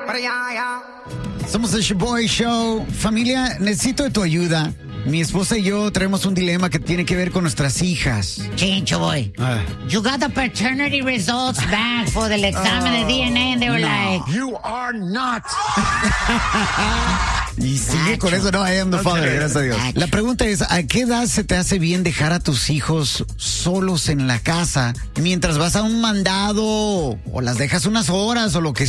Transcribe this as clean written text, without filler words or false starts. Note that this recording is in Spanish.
Somos el Shoboy Show. Familia, necesito de tu ayuda. Mi esposa y yo traemos un dilema que tiene que ver con nuestras hijas. Chincho, boy. You got the paternity results back for the examen de DNA and they were like... You are not. Y sigue con eso, no, I am the father, gracias a Dios. La pregunta es, ¿a qué edad se te hace bien dejar a tus hijos solos en la casa mientras vas a un mandado o las dejas unas horas o lo que